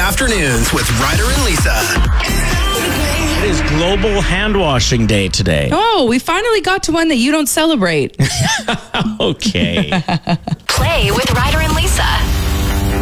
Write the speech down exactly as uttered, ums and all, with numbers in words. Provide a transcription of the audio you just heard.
Afternoons with Ryder and Lisa. It is Global Hand Washing Day today. Oh, we finally got to one that you don't celebrate. Okay. Play with Ryder and Lisa.